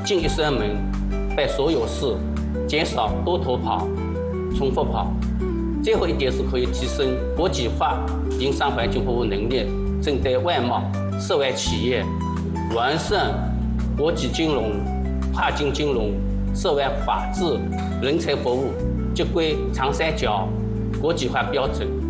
进一扇门，办所有事，减少多头跑、重复跑。最后一点是可以提升国际化营商环境服务能力，针对外贸、涉外企业，完善国际金融、跨境金融、涉外法治、人才服务接轨长三角国际化标准。